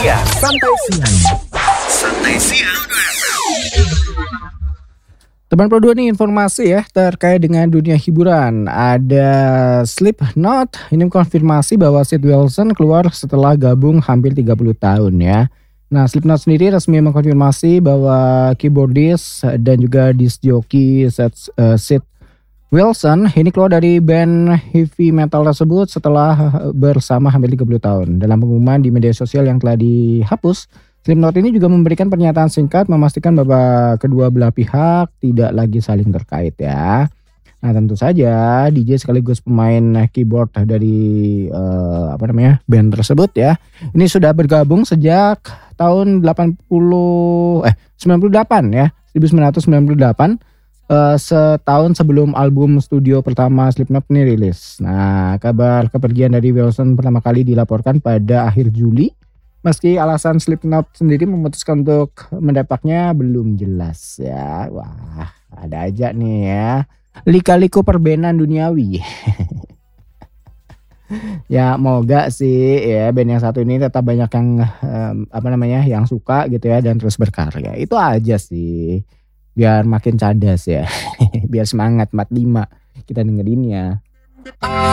siang. Santai siang. Santai siang. Teman Pro 2 nih informasi ya terkait dengan dunia hiburan. Ada Slipknot ini konfirmasi bahwa Sid Wilson keluar setelah gabung hampir 30 tahun ya. Nah, Slipknot sendiri resmi mengkonfirmasi bahwa keyboardis dan juga disc jockey Sid Wilson ini keluar dari band heavy metal tersebut setelah bersama hampir 30 tahun. Dalam pengumuman di media sosial yang telah dihapus, Slipknot ini juga memberikan pernyataan singkat memastikan bahwa kedua belah pihak tidak lagi saling terkait ya. Nah, tentu saja DJ sekaligus pemain keyboard dari band tersebut ya. Ini sudah bergabung sejak tahun 98 ya, 1998. Setahun sebelum album studio pertama Slipknot ini rilis. Nah, kabar kepergian dari Wilson pertama kali dilaporkan pada akhir Juli. Meski alasan Slipknot sendiri memutuskan untuk mendapatnya belum jelas ya. Wah, ada aja nih ya. Lika-liku perbenan duniawi. Ya, moga sih ya band yang satu ini tetap banyak yang yang suka gitu ya dan terus berkarya. Itu aja sih. Biar makin cadas ya. Biar semangat 45 kita dengerinnya.